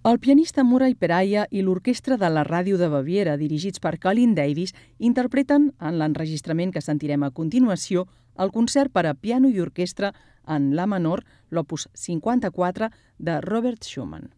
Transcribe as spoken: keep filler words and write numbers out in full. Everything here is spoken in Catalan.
El pianista Murray Perahia i l'Orquestra de la Ràdio de Baviera, dirigits per Colin Davis, interpreten, en l'enregistrament que sentirem a continuació, el concert per a piano i orquestra en la menor, l'opus cinquanta-quatre de Robert Schumann.